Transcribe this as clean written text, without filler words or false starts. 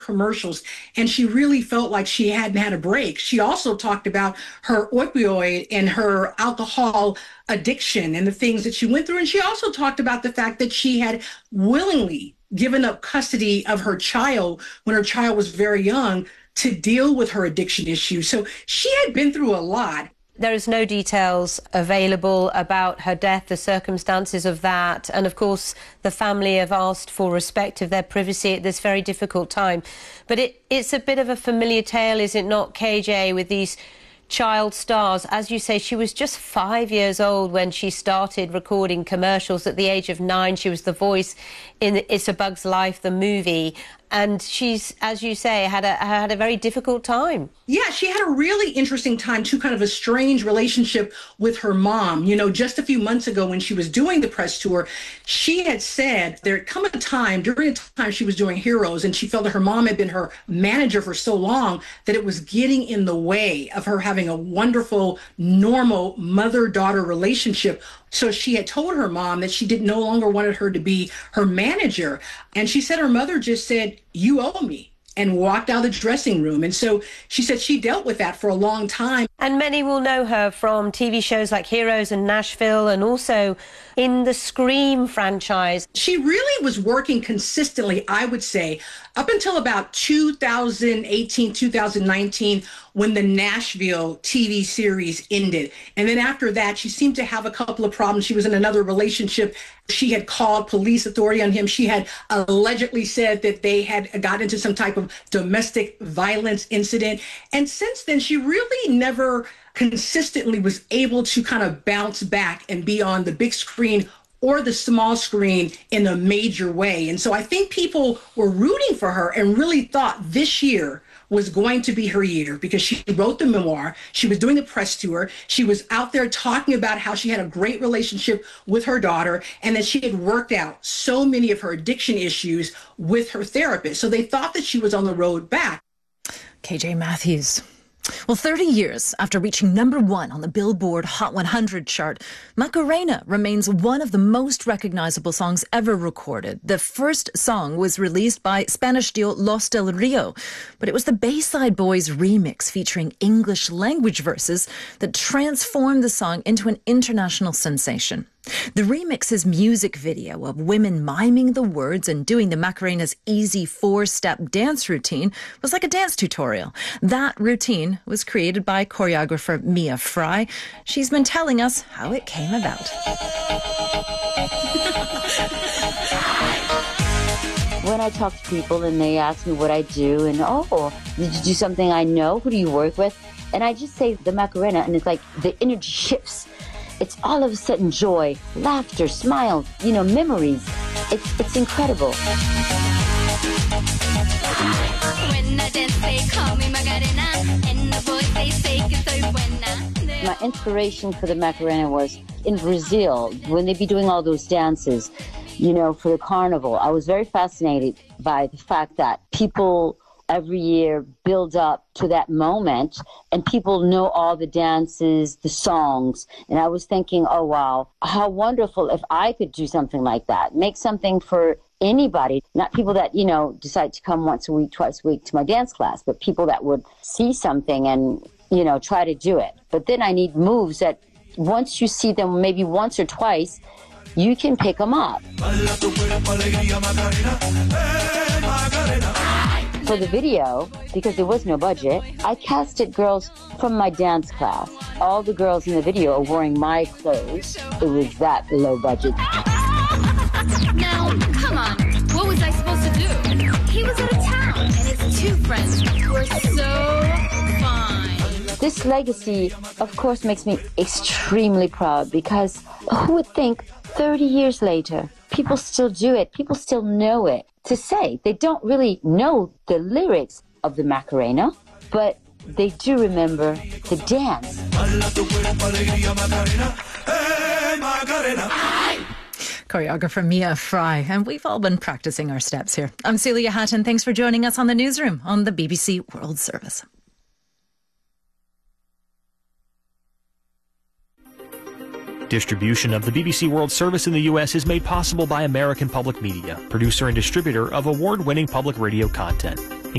commercials, and she really felt like she hadn't had a break. She also talked about her opioid and her alcohol addiction and the things that she went through. And she also talked about the fact that she had willingly given up custody of her child when her child was very young to deal with her addiction issue. So she had been through a lot. There is no details available about her death, the circumstances of that. And of course, the family have asked for respect of their privacy at this very difficult time. But it's a bit of a familiar tale, is it not, KJ, with these child stars? As you say, she was just 5 years old when she started recording commercials. At the age of 9, she was the voice in It's a Bug's Life, the movie. And she's, as you say, had a very difficult time. Yeah, she had a really interesting time, too, kind of a strange relationship with her mom. You know, just a few months ago when she was doing the press tour, she had said there had come a time, during the time she was doing Heroes, and she felt that her mom had been her manager for so long that it was getting in the way of her having a wonderful, normal mother-daughter relationship. So she had told her mom that she no longer wanted her to be her manager. And she said her mother just said, "You owe me," and walked out of the dressing room. And so she said she dealt with that for a long time. And many will know her from TV shows like Heroes and Nashville, and also in the Scream franchise. She really was working consistently, I would say, up until about 2018, 2019, when the Nashville TV series ended. And then after that, she seemed to have a couple of problems. She was in another relationship. She had called police authority on him. She had allegedly said that they had got into some type of domestic violence incident. And since then, she really never consistently was able to kind of bounce back and be on the big screen or the small screen in a major way. And so I think people were rooting for her and really thought this year was going to be her year, because she wrote the memoir, she was doing the press tour, she was out there talking about how she had a great relationship with her daughter, and that she had worked out so many of her addiction issues with her therapist. So they thought that she was on the road back. KJ Matthews. Well, 30 years after reaching #1 on the Billboard Hot 100 chart, Macarena remains one of the most recognizable songs ever recorded. The first song was released by Spanish duo Los Del Rio, but it was the Bayside Boys remix featuring English language verses that transformed the song into an international sensation. The remix's music video of women miming the words and doing the Macarena's easy 4-step dance routine was like a dance tutorial. That routine was created by choreographer Mia Fry. She's been telling us how it came about. When I talk to people and they ask me what I do, and, "Oh, did you do something I know? Who do you work with?" And I just say the Macarena, and it's like the energy shifts. It's all of a sudden joy, laughter, smiles, memories. It's incredible. My inspiration for the Macarena was in Brazil, when they'd be doing all those dances, for the carnival. I was very fascinated by the fact that people every year build up to that moment, and people know all the dances, the songs. And I was thinking, oh, wow, how wonderful if I could do something like that. Make something for anybody, not people that, decide to come once a week, twice a week to my dance class, but people that would see something and, try to do it. But then I need moves that once you see them maybe once or twice, you can pick them up. For the video, because there was no budget, I casted girls from my dance class. All the girls in the video are wearing my clothes. It was that low budget. Now, come on. What was I supposed to do? He was out of town, and his two friends were so fine. This legacy, of course, makes me extremely proud, because who would think 30 years later, people still do it, people still know it. To say they don't really know the lyrics of the Macarena, but they do remember the dance. Choreographer Mia Fry, and we've all been practicing our steps here. I'm Celia Hatton. Thanks for joining us on the Newsroom on the BBC World Service. Distribution of the BBC World Service in the U.S. is made possible by American Public Media, producer and distributor of award-winning public radio content.